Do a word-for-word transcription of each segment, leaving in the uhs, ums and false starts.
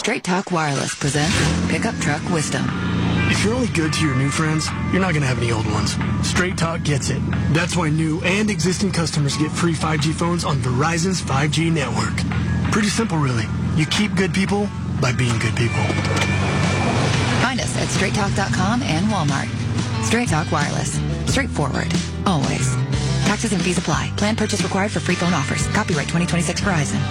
Straight Talk Wireless presents Pickup Truck Wisdom. If you're only good to your new friends, you're not going to have any old ones. Straight Talk gets it. That's why new and existing customers get free five G phones on Verizon's five G network. Pretty simple, really. You keep good people by being good people. Find us at straight talk dot com and Walmart. Straight Talk Wireless. Straightforward. Always. Taxes and fees apply. Plan purchase required for free phone offers. Copyright twenty twenty-six Verizon.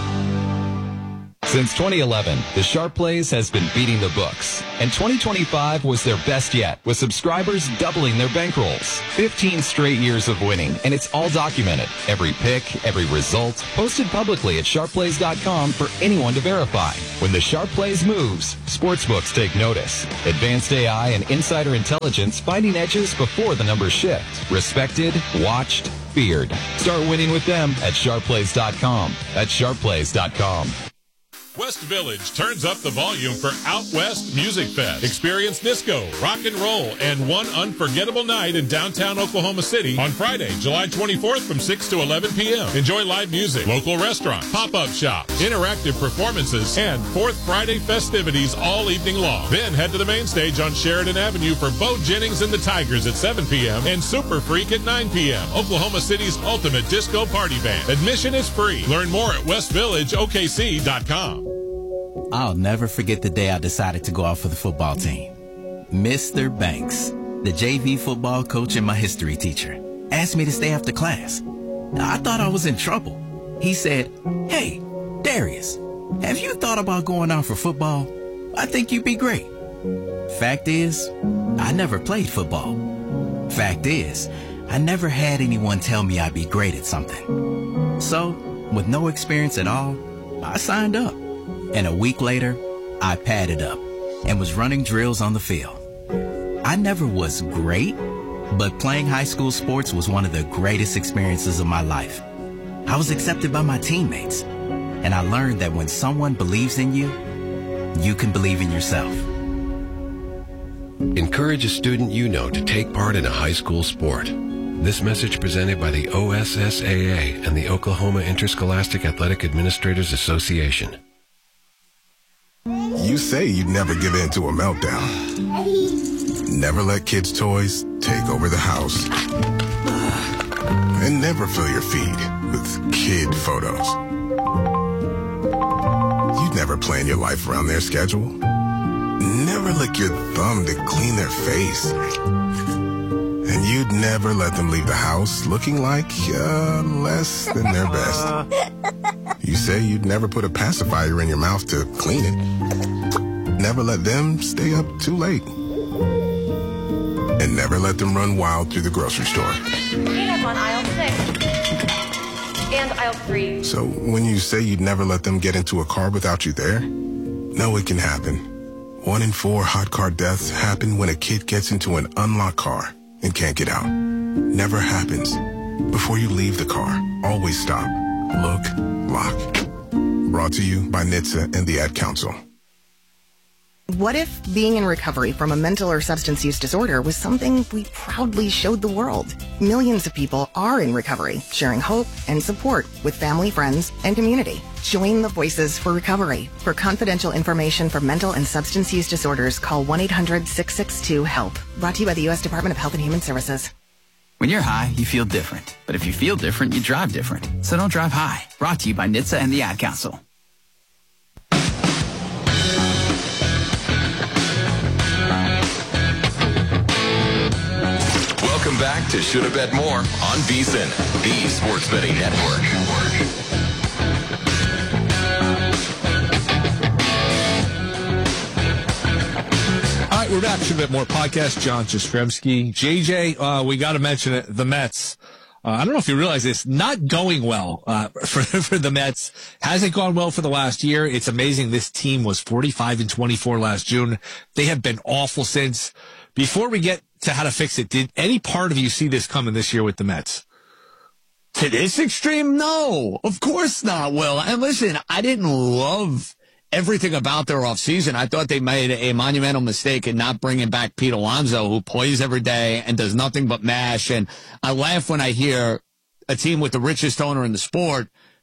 Since twenty eleven, the Sharp Plays has been beating the books, and twenty twenty-five was their best yet, with subscribers doubling their bankrolls. fifteen straight years of winning, and it's all documented. Every pick, every result, posted publicly at sharp plays dot com for anyone to verify. When the Sharp Plays moves, sportsbooks take notice. Advanced A I and insider intelligence finding edges before the numbers shift. Respected, watched, feared. Start winning with them at sharp plays dot com. That's sharp plays dot com. West Village turns up the volume for Out West Music Fest. Experience disco, rock and roll, and one unforgettable night in downtown Oklahoma City on Friday, July twenty-fourth from six to eleven p.m. Enjoy live music, local restaurants, pop-up shops, interactive performances, and Fourth Friday festivities all evening long. Then head to the main stage on Sheridan Avenue for Bo Jennings and the Tigers at seven p.m. and Super Freak at nine p.m. Oklahoma City's ultimate disco party band. Admission is free. Learn more at west village o k c dot com. I'll never forget the day I decided to go out for the football team. Mister Banks, the J V football coach and my history teacher, asked me to stay after class. I thought I was in trouble. He said, "Hey, Darius, have you thought about going out for football? I think you'd be great." Fact is, I never played football. Fact is, I never had anyone tell me I'd be great at something. So, with no experience at all, I signed up. And a week later, I padded up and was running drills on the field. I never was great, but playing high school sports was one of the greatest experiences of my life. I was accepted by my teammates, and I learned that when someone believes in you, you can believe in yourself. Encourage a student you know to take part in a high school sport. This message presented by the O S S A A and the Oklahoma Interscholastic Athletic Administrators Association. You say you'd never give in to a meltdown. Never let kids' toys take over the house. And never fill your feed with kid photos. You'd never plan your life around their schedule. Never lick your thumb to clean their face. And you'd never let them leave the house looking like uh, less than their best. You say you'd never put a pacifier in your mouth to clean it. Never let them stay up too late. And never let them run wild through the grocery store. We have on aisle six and aisle three. So when you say you'd never let them get into a car without you there, no, it can happen. One in four hot car deaths happen when a kid gets into an unlocked car and can't get out. Never happens. Before you leave the car, always stop, look, lock. Brought to you by N H T S A and the Ad Council. What if being in recovery from a mental or substance use disorder was something we proudly showed the world? Millions of people are in recovery, sharing hope and support with family, friends, and community. Join the Voices for Recovery. For confidential information for mental and substance use disorders, call one eight hundred six six two HELP. Brought to you by the U S Department of Health and Human Services. When you're high, you feel different. But if you feel different, you drive different. So don't drive high. Brought to you by N H T S A and the Ad Council. Welcome back to Shoulda Bet More on VSiN, the Sports Betting Network. All right, we're back. Shoulda Bet More podcast. John Jastrzemski. J J, uh, we got to mention it. The Mets. Uh, I don't know if you realize this, not going well uh, for, for the Mets. Hasn't gone well for the last year. It's amazing. This team was forty-five and twenty-four last June. They have been awful since. Before we get to how to fix it, did any part of you see this coming this year with the Mets? To this extreme? No, of course not, Will. And listen, I didn't love everything about their offseason. I thought they made a monumental mistake in not bringing back Pete Alonso, who plays every day and does nothing but mash. And I laugh when I hear a team with the richest owner in the sport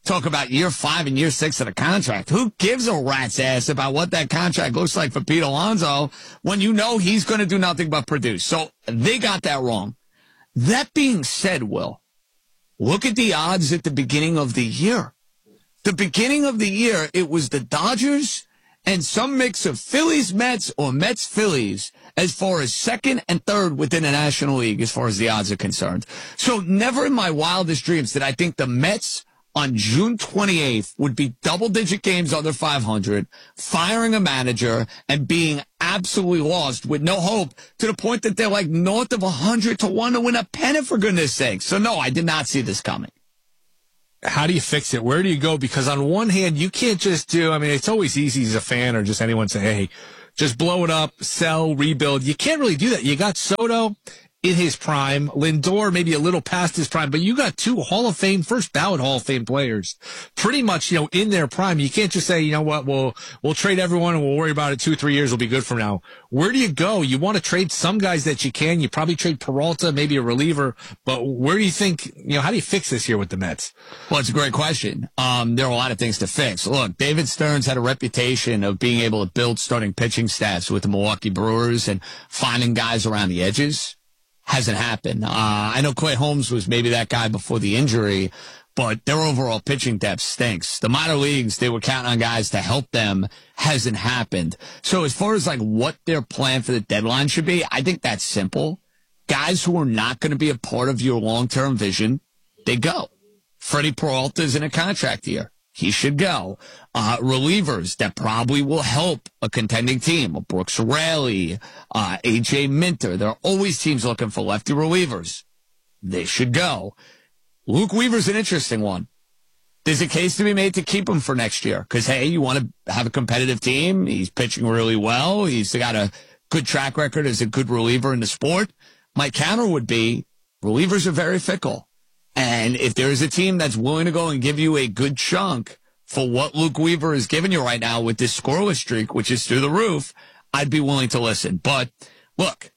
talk about year five and year six of the contract. Who gives a rat's ass about what that contract looks like for Pete Alonso when you know he's going to do nothing but produce? So they got that wrong. That being said, Will, look at the odds at the beginning of the year. The beginning of the year, it was the Dodgers and some mix of Phillies, Mets, or Mets, Phillies, as far as second and third within the National League as far as the odds are concerned. So never in my wildest dreams did I think the Mets on June twenty-eighth would be double-digit games under five hundred, firing a manager, and being absolutely lost with no hope to the point that they're like north of one hundred to one to win a pennant, for goodness sake. So, no, I did not see this coming. How do you fix it? Where do you go? Because on one hand, you can't just do, I mean, it's always easy as a fan or just anyone say, hey, just blow it up, sell, rebuild. You can't really do that. You got Soto in his prime, Lindor maybe a little past his prime, but you got two Hall of Fame, first ballot Hall of Fame players pretty much, you know, in their prime. You can't just say, you know what, we'll, we'll trade everyone and we'll worry about it two, three years will be good from now. Where do you go? You want to trade some guys that you can. You probably trade Peralta, maybe a reliever, but where do you think, you know, how do you fix this here with the Mets? Well, it's a great question. Um, there are a lot of things to fix. Look, David Stearns had a reputation of being able to build starting pitching staffs with the Milwaukee Brewers and finding guys around the edges. Hasn't happened. Uh, I know Clay Holmes was maybe that guy before the injury, but their overall pitching depth stinks. The minor leagues, they were counting on guys to help them. Hasn't happened. So as far as like what their plan for the deadline should be, I think that's simple. Guys who are not going to be a part of your long-term vision, they go. Freddie Peralta's in a contract year. He should go. Uh, relievers that probably will help a contending team. Brooks Raley, uh, A J Minter. There are always teams looking for lefty relievers. They should go. Luke Weaver's an interesting one. There's a case to be made to keep him for next year. Because, hey, you want to have a competitive team. He's pitching really well. He's got a good track record as a good reliever in the sport. My counter would be relievers are very fickle. And if there's a team that's willing to go and give you a good chunk for what Luke Weaver is giving you right now with this scoreless streak, which is through the roof, I'd be willing to listen. But look,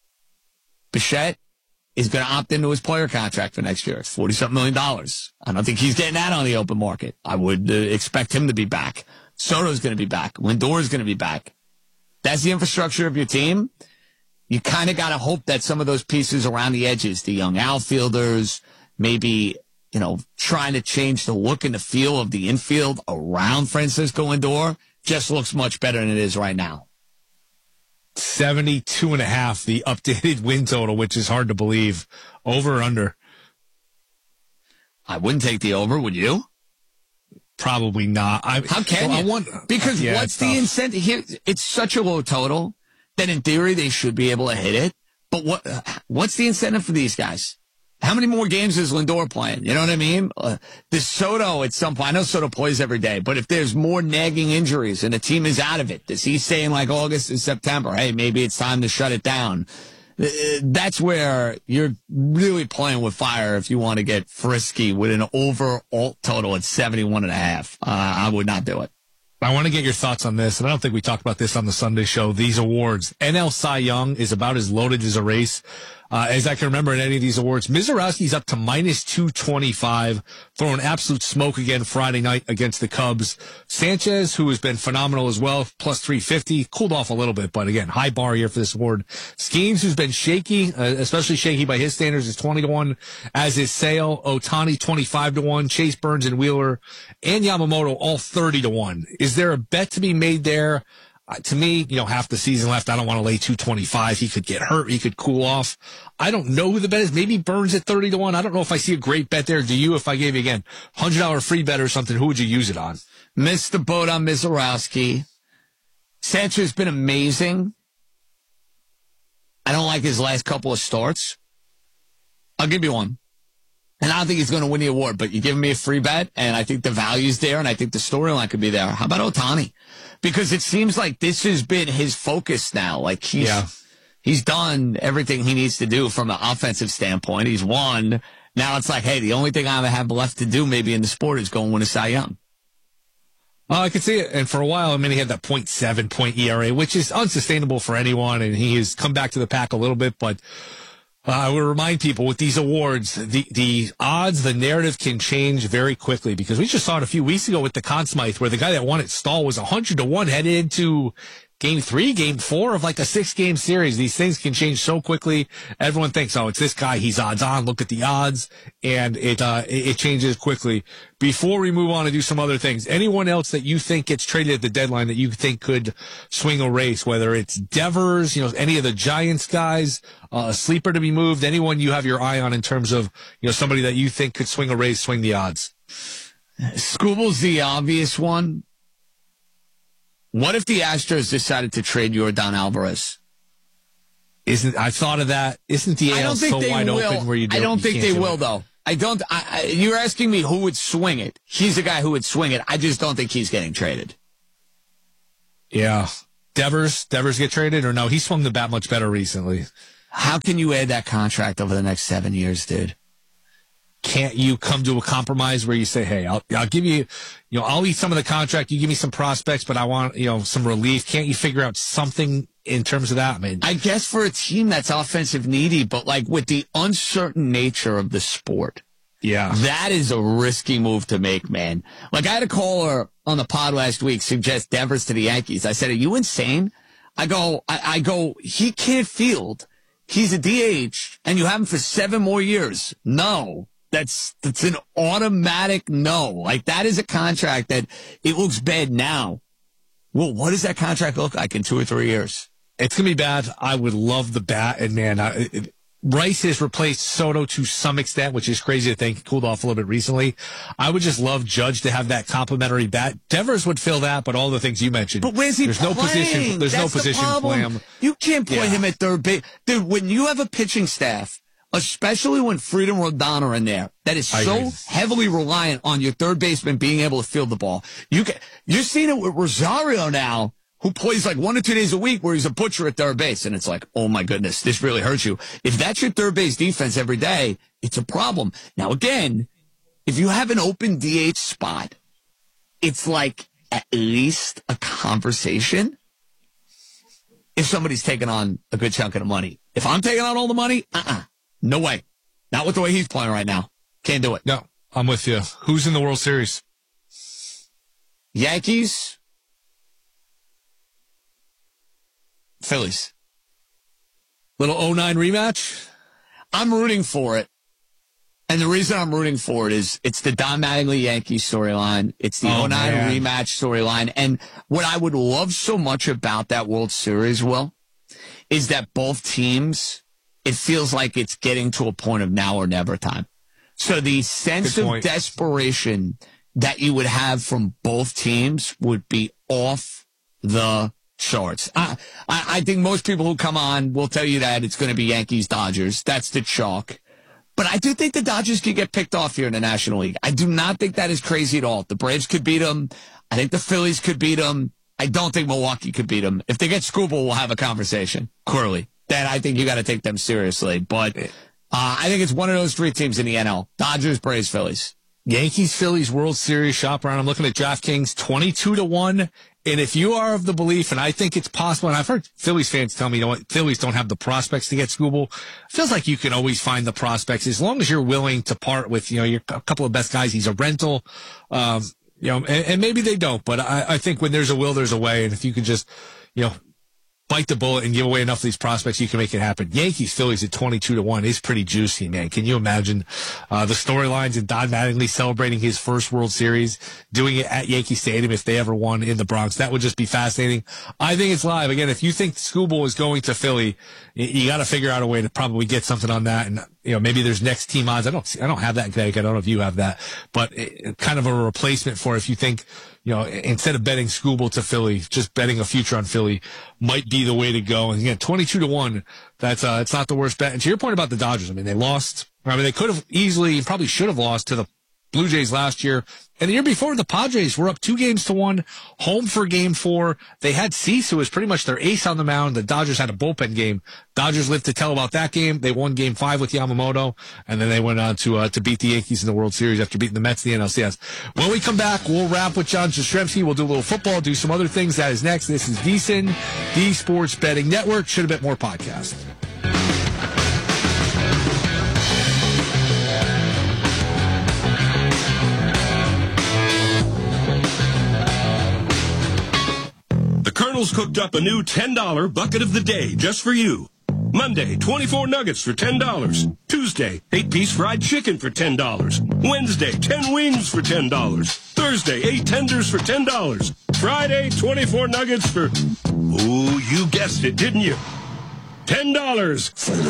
Bichette is going to opt into his player contract for next year. It's forty-something million dollars. I don't think he's getting that on the open market. I would uh, expect him to be back. Soto's going to be back. Lindor is going to be back. That's the infrastructure of your team. You kind of got to hope that some of those pieces around the edges, the young outfielders, maybe, you know, trying to change the look and the feel of the infield around Francisco Lindor just looks much better than it is right now. seventy-two and a half, the updated win total, which is hard to believe. Over or under? I wouldn't take the over, would you? Probably not. I, How can well, you? I want, because yeah, what's the incentive here? It's such a low total that in theory they should be able to hit it. But what? What's the incentive for these guys? How many more games is Lindor playing? You know what I mean? Uh, this Soto at some point, I know Soto plays every day, but if there's more nagging injuries and the team is out of it, does he say in like August and September, hey, maybe it's time to shut it down? Uh, that's where you're really playing with fire if you want to get frisky with an over alt total at seventy-one and a half. Uh, I would not do it. I want to get your thoughts on this, and I don't think we talked about this on the Sunday show. These awards, N L Cy Young is about as loaded as a race uh, as I can remember in any of these awards. Mizorowski's up to minus two twenty-five, throwing absolute smoke again Friday night against the Cubs. Sanchez, who has been phenomenal as well, plus three fifty, cooled off a little bit, but again, high bar here for this award. Skeens, who's been shaky, uh, especially shaky by his standards, is twenty to one, as is Sale. Ohtani, twenty-five to one. Chase, Burns, and Wheeler, and Yamamoto, all thirty to one. Is there a bet to be made there? Uh, to me, you know, half the season left. I don't want to lay two twenty-five. He could get hurt. He could cool off. I don't know who the bet is. Maybe Burns at thirty to one. I don't know if I see a great bet there. Do you? If I gave you, again, one hundred dollars free bet or something, who would you use it on? Missed the boat on Mizorowski. Sanchez has been amazing. I don't like his last couple of starts. I'll give you one. And I don't think he's going to win the award, but you give me a free bet, and I think the value's there, and I think the storyline could be there. How about Ohtani? Because it seems like this has been his focus now. Like, he's, yeah. he's done everything he needs to do from an offensive standpoint. He's won. Now it's like, hey, the only thing I have left to do maybe in the sport is go and win a Cy Young. Oh, I could see it. And for a while, I mean, he had that point seven point E R A, which is unsustainable for anyone, and he has come back to the pack a little bit, but Uh, I would remind people with these awards, the, the odds, the narrative can change very quickly because we just saw it a few weeks ago with the Conn Smythe where the guy that won it, Stahl, was one hundred to one headed into game three, game four of like a six game series. These things can change so quickly. Everyone thinks, oh, it's this guy. He's odds on. Look at the odds. And it, uh, it, it changes quickly. Before we move on to do some other things, anyone else that you think gets traded at the deadline that you think could swing a race, whether it's Devers, you know, any of the Giants guys, uh, a sleeper to be moved, anyone you have your eye on in terms of, you know, somebody that you think could swing a race, swing the odds? Scooble's the obvious one. What if the Astros decided to trade Yordan Alvarez? Isn't I thought of that? Isn't the A L so wide will. open where you don't? I don't you think can't they do will, it? though. I don't. I, I, you're asking me who would swing it. He's the guy who would swing it. I just don't think he's getting traded. Yeah, Devers. Devers get traded or no? He swung the bat much better recently. How can you add that contract over the next seven years, dude? Can't you come to a compromise where you say, hey, I'll, I'll give you, you know, I'll eat some of the contract. You give me some prospects, but I want, you know, some relief. Can't you figure out something in terms of that? I mean, I guess for a team that's offensive needy, but like with the uncertain nature of the sport. Yeah. That is a risky move to make, man. Like I had a caller on the pod last week suggest Devers to the Yankees. I said, are you insane? I go, I, I go, he can't field. He's a D H and you have him for seven more years. No. That's, that's an automatic no. Like, that is a contract that it looks bad now. Well, what does that contract look like in two or three years? It's going to be bad. I would love the bat. And, man, I, it, Rice has replaced Soto to some extent, which is crazy to think. He cooled off a little bit recently. I would just love Judge to have that complimentary bat. Devers would fill that, but all the things you mentioned. But where's he there's playing? No position, there's That's no position the for him. You can't play yeah. him at third base. Dude, when you have a pitching staff, especially when Fried and Rodon are in there, that is so heavily reliant on your third baseman being able to field the ball. You can, you're seeing it with Rosario now, who plays like one or two days a week where he's a butcher at third base. And it's like, oh my goodness, this really hurts you. If that's your third base defense every day, it's a problem. Now, again, if you have an open D H spot, it's like at least a conversation. If somebody's taking on a good chunk of the money. If I'm taking on all the money, uh-uh. No way. Not with the way he's playing right now. Can't do it. No, I'm with you. Who's in the World Series? Yankees. Phillies. Little oh nine rematch? I'm rooting for it. And the reason I'm rooting for it is it's the Don Mattingly Yankees storyline. It's the oh nine rematch storyline. And what I would love so much about that World Series, Will, is that both teams, it feels like it's getting to a point of now or never time. So the sense of desperation that you would have from both teams would be off the charts. I, I, I think most people who come on will tell you that it's going to be Yankees-Dodgers. That's the chalk. But I do think the Dodgers could get picked off here in the National League. I do not think that is crazy at all. The Braves could beat them. I think the Phillies could beat them. I don't think Milwaukee could beat them. If they get Scooble, we'll have a conversation. Clearly. Then I think you got to take them seriously. But uh, I think it's one of those three teams in the N L. Dodgers, Braves, Phillies. Yankees, Phillies, World Series shop around. I'm looking at DraftKings, twenty-two to one. And if you are of the belief, and I think it's possible, and I've heard Phillies fans tell me, you know what, Phillies don't have the prospects to get Scooble. It feels like you can always find the prospects as long as you're willing to part with, you know, your a couple of best guys. He's a rental, um, you know, and, and maybe they don't, but I, I think when there's a will, there's a way. And if you can just, you know, bite the bullet and give away enough of these prospects, you can make it happen. Yankees, Phillies at twenty-two to one is pretty juicy, man. Can you imagine uh, the storylines and Don Mattingly celebrating his first World Series, doing it at Yankee Stadium if they ever won in the Bronx? That would just be fascinating. I think it's live. Again, if you think Scooble is going to Philly, you, you got to figure out a way to probably get something on that. And, you know, maybe there's next team odds. I don't, I don't have that in Connecticut. I don't know if you have that, but it, kind of a replacement for if you think, you know, instead of betting Scooble to Philly, just betting a future on Philly might be the way to go. And again, twenty-two to one, that's, uh, it's not the worst bet. And to your point about the Dodgers, I mean, they lost, I mean, they could have easily, probably should have lost to the Blue Jays last year. And the year before, the Padres were up two games to one, home for game four. They had Cease, who was pretty much their ace on the mound. The Dodgers had a bullpen game. Dodgers lived to tell about that game. They won game five with Yamamoto, and then they went on to uh, to beat the Yankees in the World Series after beating the Mets in the N L C S. When we come back, we'll wrap with John Jastrzemski. We'll do a little football, do some other things. That is next. This is VSiN, the Sports Betting Network. Should have been more podcast. The Colonel's cooked up a new ten dollar bucket of the day just for you. Monday, twenty-four nuggets for ten dollars. Tuesday, eight-piece fried chicken for ten dollars. Wednesday, ten wings for ten dollars. Thursday, eight tenders for ten dollars. Friday, twenty-four nuggets for... Ooh, you guessed it, didn't you? ten dollars.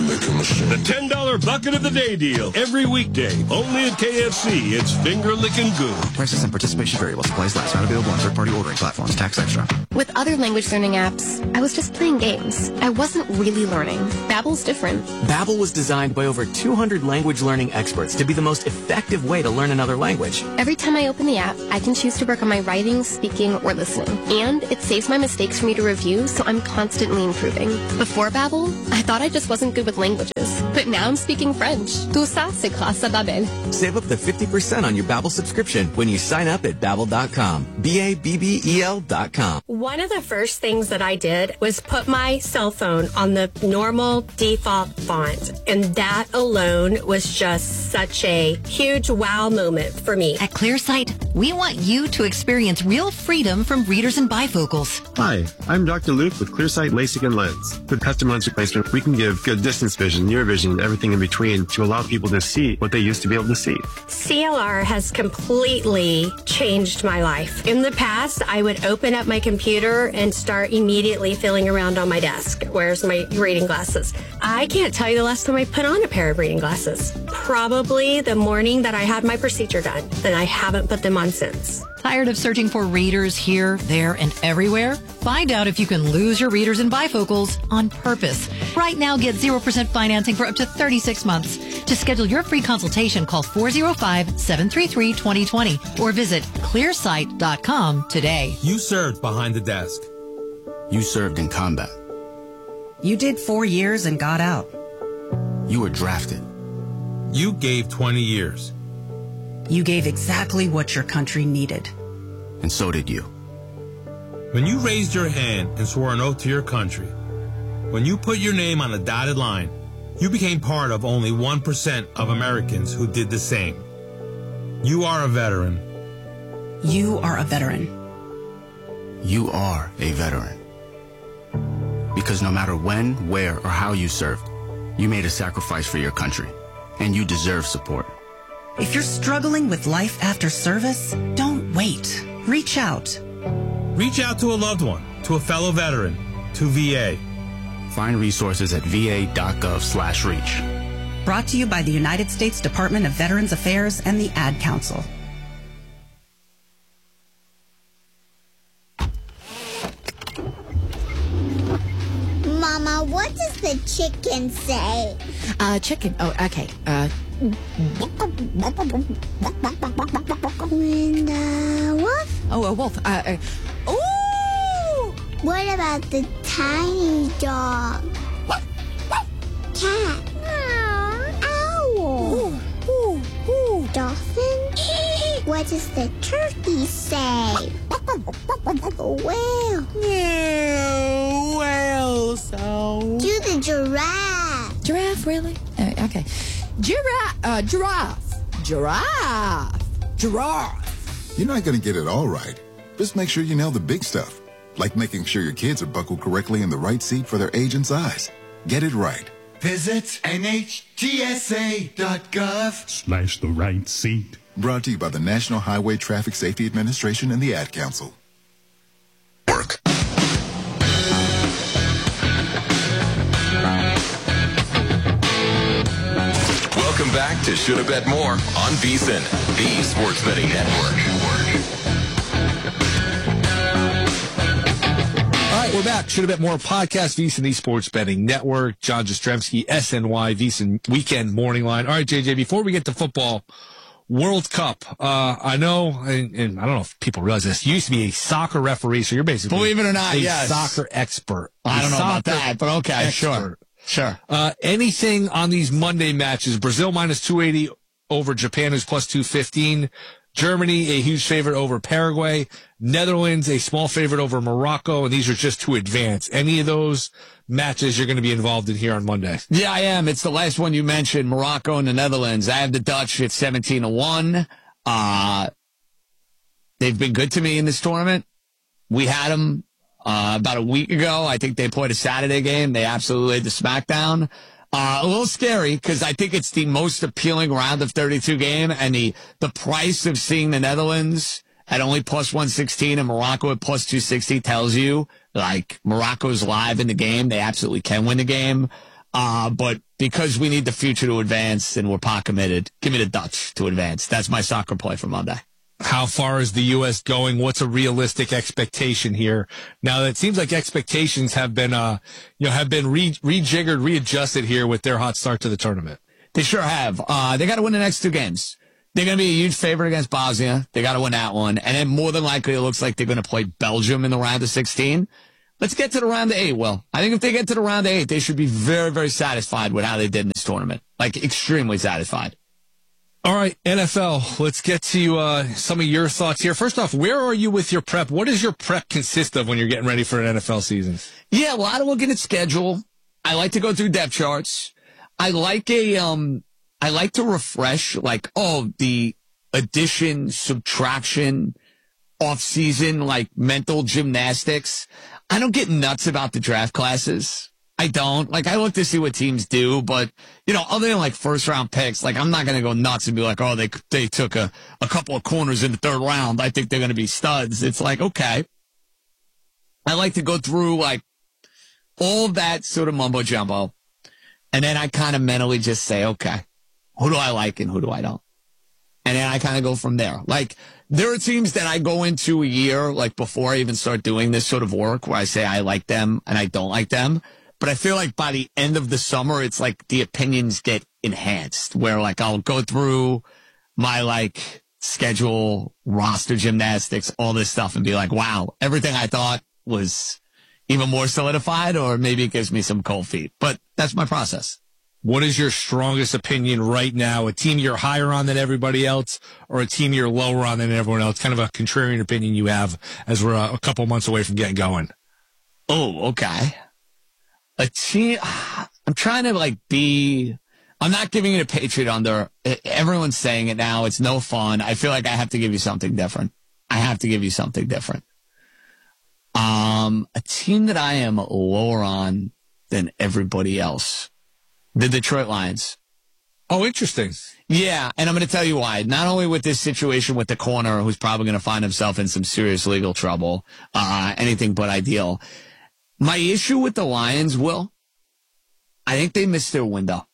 The ten dollar bucket of the day deal. Every weekday. Only at K F C. It's finger-licking good. Prices and participation variable. Supplies last. Not available on third-party ordering platforms. Tax extra. With other language learning apps, I was just playing games. I wasn't really learning. Babbel's different. Babbel was designed by over two hundred language learning experts to be the most effective way to learn another language. Every time I open the app, I can choose to work on my writing, speaking, or listening. And it saves my mistakes for me to review, so I'm constantly improving. Before Babbel, I thought I just wasn't good with languages. But now I'm speaking French. Tout ça, c'est grâce à Babbel. Save up to fifty percent on your Babbel subscription when you sign up at Babbel dot com. B A B B E L dot com. One of the first things that I did was put my cell phone on the normal default font. And that alone was just such a huge wow moment for me. At ClearSight, we want you to experience real freedom from readers and bifocals. Hi, I'm Doctor Luke with ClearSight LASIK and Lens. With custom lens replacement, we can give good distance vision, near vision, and everything in between to allow people to see what they used to be able to see. C L R has completely changed my life. In the past, I would open up my computer and start immediately feeling around on my desk. Where's my reading glasses? I can't tell you the last time I put on a pair of reading glasses. Probably the morning that I had my procedure done. Then I haven't put them on since. Tired of searching for readers here, there, and everywhere? Find out if you can lose your readers and bifocals on purpose. Right now, get zero percent financing for up to thirty-six months. To schedule your free consultation, call four oh five, seven three three, two oh two oh or visit clear sight dot com today. You served behind the desk. You served in combat. You did four years and got out. You were drafted. You gave twenty years. You gave exactly what your country needed. And so did you. When you raised your hand and swore an oath to your country, when you put your name on a dotted line, you became part of only one percent of Americans who did the same. You are a veteran. You are a veteran. You are a veteran. Because no matter when, where, or how you served, you made a sacrifice for your country, and you deserve support. If you're struggling with life after service, don't wait. Reach out. Reach out to a loved one, to a fellow veteran, to V A. Find resources at V A dot gov slash reach. Brought to you by the United States Department of Veterans Affairs and the Ad Council. Mama, what does the chicken say? Uh, chicken. Oh, okay. Uh, when the wolf? Oh, a wolf. Uh, uh, ooh! What about the tiny dog? Cat? Owl? Ooh, ooh, ooh. Dolphin? What does the turkey say? Whale? Yeah, whale sound. Do the giraffe. Giraffe, really? Uh, okay. Giraffe, uh, giraffe, giraffe, giraffe. You're not going to get it all right. Just make sure you nail the big stuff, like making sure your kids are buckled correctly in the right seat for their age and size. Get it right. Visit N H T S A dot gov Slash the right seat. Brought to you by the National Highway Traffic Safety Administration and the Ad Council. Work. Welcome back to Shoulda Bet More on VSiN, the Sports Betting Network. All right, we're back. Shoulda Bet More podcast, VSiN, the Sports Betting Network. John Jastrzemski, S N Y, VSiN Weekend Morning Line. All right, J J, before we get to football, World Cup. Uh, I know, and, and I don't know if people realize this, you used to be a soccer referee, so you're basically Believe it or not, a yes. soccer expert. I don't A know about soccer that, but okay, expert. sure. Sure. Uh, anything on these Monday matches? Brazil minus two eighty over Japan, who's plus two fifteen. Germany, a huge favorite over Paraguay. Netherlands, a small favorite over Morocco. And these are just to advance. Any of those matches you're going to be involved in here on Monday? Yeah, I am. It's the last one you mentioned, Morocco and the Netherlands. I have the Dutch at seventeen to one. Uh, they've been good to me in this tournament. We had them Uh, about a week ago, I think they played a Saturday game. They absolutely laid the smackdown. Uh, a little scary because I think it's the most appealing round of thirty-two game, and the, the price of seeing the Netherlands at only plus one sixteen and Morocco at plus two sixty tells you, like, Morocco's live in the game. They absolutely can win the game. Uh, but because we need the future to advance and we're pot committed, give me the Dutch to advance. That's my soccer play for Monday. How far is the U S going? What's a realistic expectation here? Now, it seems like expectations have been, uh, you know, have been re- rejiggered, readjusted here with their hot start to the tournament. They sure have. Uh, they got to win the next two games. They're going to be a huge favorite against Bosnia. They got to win that one. And then more than likely, it looks like they're going to play Belgium in the round of sixteen. Let's get to the round of eight, Will. I think if they get to the round of eight, they should be very, very satisfied with how they did in this tournament. Like, extremely satisfied. All right, N F L, let's get to uh, some of your thoughts here. First off, where are you with your prep? What does your prep consist of when you're getting ready for an N F L season? Yeah, well, I don't look at its schedule. I like to go through depth charts. I like a, um, I like to refresh, like, oh, the addition, subtraction, off-season, like, mental gymnastics. I don't get nuts about the draft classes. I don't. Like, I look to see what teams do, but, you know, other than, like, first-round picks, like, I'm not going to go nuts and be like, oh, they they took a, a couple of corners in the third round. I think they're going to be studs. It's like, okay. I like to go through, like, all of that sort of mumbo-jumbo, and then I kind of mentally just say, okay, who do I like and who do I don't? And then I kind of go from there. Like, there are teams that I go into a year, like, before I even start doing this sort of work, where I say I like them and I don't like them. But I feel like by the end of the summer, it's like the opinions get enhanced, where, like, I'll go through my, like, schedule, roster gymnastics, all this stuff, and be like, wow, everything I thought was even more solidified, or maybe it gives me some cold feet. But that's my process. What is your strongest opinion right now? A team you're higher on than everybody else, or a team you're lower on than everyone else? Kind of a contrarian opinion you have as we're a couple months away from getting going. Oh, okay. A team, I'm trying to, like, be, I'm not giving it a Patriot under. Everyone's saying it now. It's no fun. I feel like I have to give you something different. I have to give you something different. Um, a team that I am lower on than everybody else. The Detroit Lions. Oh, interesting. Yeah, and I'm going to tell you why. Not only with this situation with the corner, who's probably going to find himself in some serious legal trouble, uh, anything but ideal. My issue with the Lions, Will, I think they missed their window.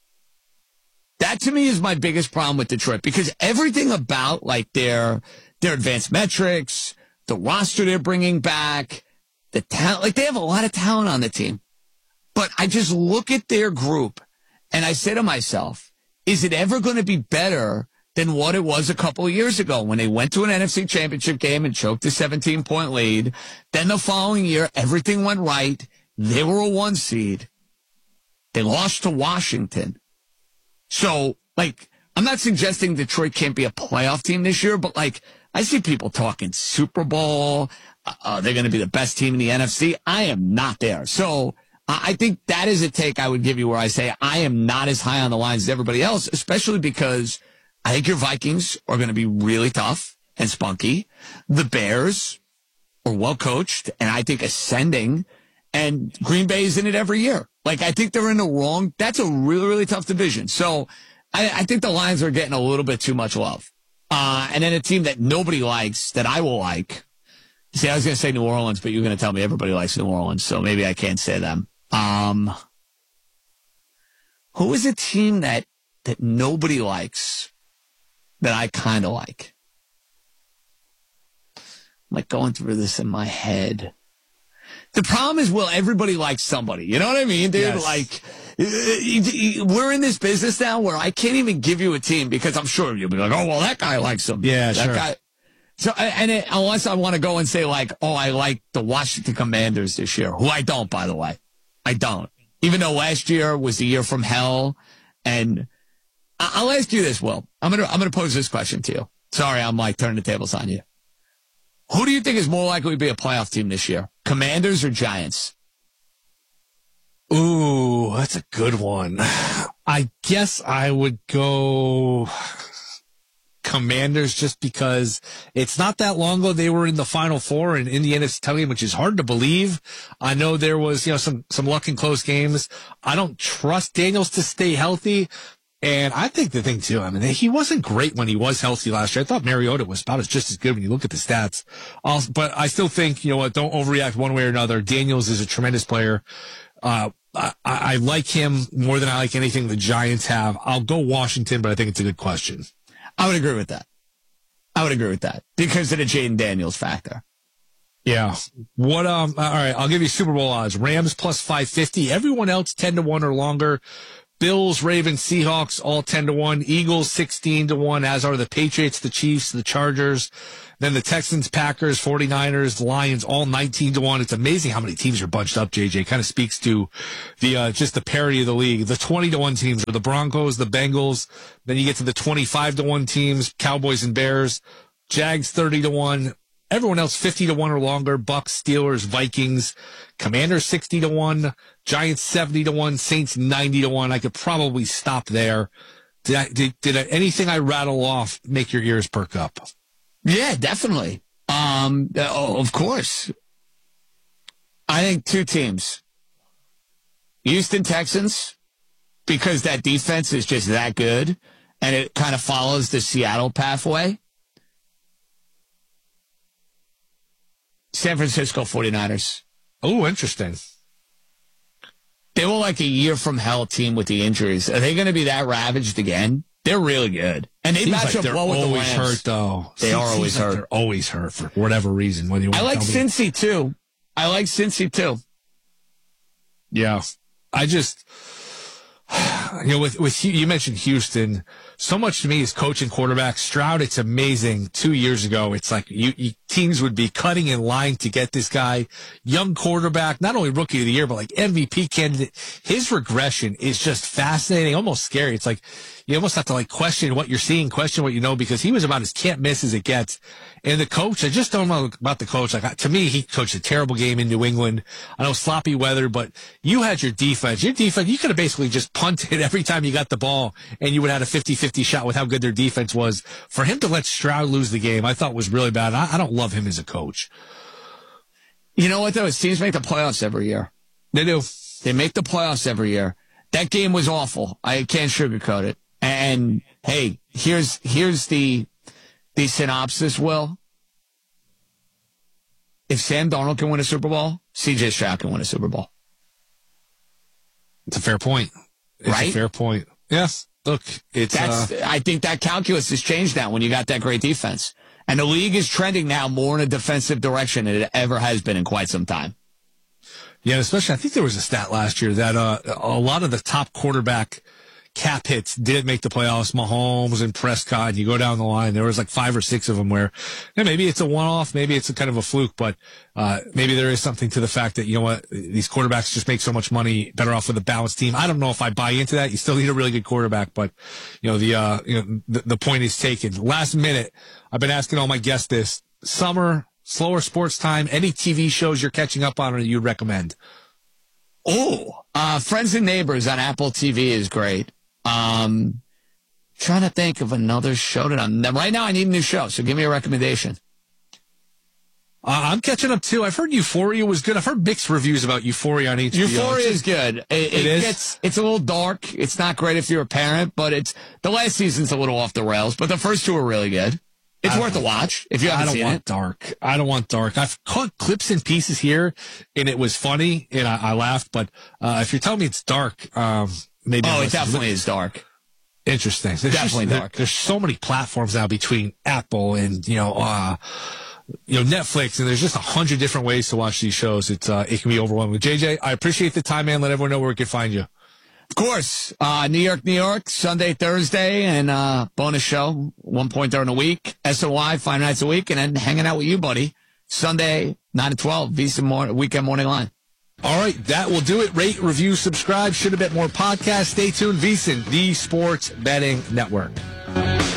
That, to me, is my biggest problem with Detroit, because everything about, like, their their advanced metrics, the roster they're bringing back, the talent, like, they have a lot of talent on the team. But I just look at their group, and I say to myself, is it ever going to be better than what it was a couple of years ago when they went to an N F C championship game and choked a seventeen-point lead? Then the following year, everything went right. They were a one seed. They lost to Washington. So, like, I'm not suggesting Detroit can't be a playoff team this year, but, like, I see people talking Super Bowl. Uh, they're going to be the best team in the N F C. I am not there. So I think that is a take I would give you, where I say I am not as high on the Lions as everybody else, especially because I think your Vikings are going to be really tough and spunky. The Bears are well coached and I think ascending, and Green Bay is in it every year. Like, I think they're in the wrong. That's a really, really tough division. So I, I think the Lions are getting a little bit too much love. Uh, and then a team that nobody likes that I will like. See, I was going to say New Orleans, but you're going to tell me everybody likes New Orleans, so maybe I can't say them. Um, who is a team that, that nobody likes that I kind of like? I'm like going through this in my head. The problem is, well, everybody likes somebody. You know what I mean, dude? Yes. Like, we're in this business now where I can't even give you a team, because I'm sure you'll be like, oh, well, that guy likes him. Yeah, that sure. Guy. So, and it, unless I want to go and say, like, oh, I like the Washington Commanders this year, who I don't, by the way. I don't. Even though last year was the year from hell. And I'll ask you this, Will. I'm going to, I'm going to pose this question to you. Sorry, I'm like turning the tables on you. Who do you think is more likely to be a playoff team this year? Commanders or Giants? Ooh, that's a good one. I guess I would go Commanders just because it's not that long ago they were in the Final Four and in the N F C title game, which is hard to believe. I know there was, you know, some, some luck in close games. I don't trust Daniels to stay healthy. And I think the thing too, I mean, he wasn't great when he was healthy last year. I thought Mariota was about as just as good when you look at the stats. Also, but I still think, you know what, don't overreact one way or another. Daniels is a tremendous player. Uh, I, I like him more than I like anything the Giants have. I'll go Washington, but I think it's a good question. I would agree with that. I would agree with that because of the Jaden Daniels factor. Yeah. What, um, all right. I'll give you Super Bowl odds. Rams plus five fifty. Everyone else ten to one or longer. Bills, Ravens, Seahawks, all ten to one. Eagles, sixteen to one, as are the Patriots, the Chiefs, the Chargers. Then the Texans, Packers, forty-niners, Lions, all nineteen to one. It's amazing how many teams are bunched up, J J. Kind of speaks to the, uh, just the parity of the league. The twenty to one teams are the Broncos, the Bengals. Then you get to the twenty-five to one teams, Cowboys and Bears. Jags, thirty to one. Everyone else, fifty to one or longer. Bucks, Steelers, Vikings. Commanders, sixty to one. Giants, seventy to one. Saints, ninety to one. I could probably stop there. Did I, did, did I, anything I rattle off make your ears perk up? Yeah, definitely. Um, oh, of course. I think two teams. Houston Texans, because that defense is just that good, and it kind of follows the Seattle pathway. San Francisco forty-niners. Oh, interesting. They were like a year from hell team with the injuries. Are they going to be that ravaged again? They're really good. And they Seems match like up well with the always Rams. hurt, though. They Seems are always like hurt. They're always hurt for whatever reason. Whether you want I like to tell me. Cincy, too. I like Cincy, too. Yeah. I just, you know, with, with, you mentioned Houston. So much to me is coach and quarterback. Stroud, it's amazing. Two years ago, it's like you, you teams would be cutting in line to get this guy. Young quarterback, not only rookie of the year, but like M V P candidate. His regression is just fascinating, almost scary. It's like you almost have to like question what you're seeing, question what you know, because he was about as can't miss as it gets. And the coach, I just don't know about the coach. Like to me, he coached a terrible game in New England. I know sloppy weather, but you had your defense. Your defense, you could have basically just punted every time you got the ball, and you would have had a fifty-fifty shot with how good their defense was. For him to let Stroud lose the game, I thought was really bad. I, I don't love him as a coach. You know what, though? His teams make the playoffs every year. They do. They make the playoffs every year. That game was awful. I can't sugarcoat it. And, hey, here's here's the the synopsis, Will. If Sam Darnold can win a Super Bowl, C J Stroud can win a Super Bowl. It's a fair point. It's right? a fair point. Yes. Look, it's. That's, uh, I think that calculus has changed now when you got that great defense. And the league is trending now more in a defensive direction than it ever has been in quite some time. Yeah, especially I think there was a stat last year that uh, a lot of the top quarterback cap hits did make the playoffs. Mahomes and Prescott, and you go down the line, there was like five or six of them where yeah, maybe it's a one-off, maybe it's a kind of a fluke, but uh, maybe there is something to the fact that, you know what, these quarterbacks just make so much money, better off with a balanced team. I don't know if I buy into that. You still need a really good quarterback, but you know, the, uh, you know, the, the point is taken. Last minute, I've been asking all my guests this. Summer, slower sports time, any T V shows you're catching up on or you'd recommend? Oh, uh, Friends and Neighbors on Apple T V is great. Um, trying to think of another show that I'm, right now I need a new show, so give me a recommendation. Uh, I'm catching up too. I've heard Euphoria was good. I've heard mixed reviews about Euphoria on H B O. Euphoria is good. It, it, it is? Gets, it's a little dark. It's not great if you're a parent, but it's, the last season's a little off the rails, but the first two are really good. It's worth a watch if you haven't seen it. I don't want dark. I don't want dark. I've caught clips and pieces here, and it was funny, and I, I laughed. But uh, if you're telling me it's dark, um, maybe. Oh, I'll it definitely is dark. Interesting. There's Definitely just, dark. There, there's so many platforms now between Apple and you know, uh, you know, Netflix, and there's just a hundred different ways to watch these shows. It's uh, it can be overwhelming. J J, I appreciate the time, man. Let everyone know where we can find you. Of course. Uh, New York, New York, Sunday, Thursday, and uh, bonus show, one point during the week. S O Y, five nights a week, and then hanging out with you, buddy. Sunday, nine to twelve, Visa morning, Weekend Morning Line. All right, that will do it. Rate, review, subscribe. Should have been more podcasts. Stay tuned. VSiN, the Sports Betting Network.